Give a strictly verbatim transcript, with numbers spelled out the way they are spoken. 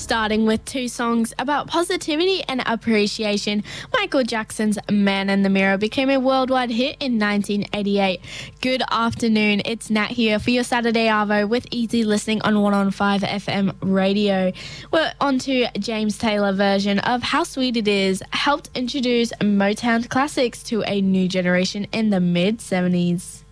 Starting with two songs about positivity and appreciation, Michael Jackson's Man in the Mirror became a worldwide hit in nineteen eighty-eight. Good afternoon, it's Nat here for your Saturday Arvo with easy listening on one oh five F M radio. We're on to James Taylor version of How Sweet It Is, helped introduce Motown classics to a new generation in the mid-seventies.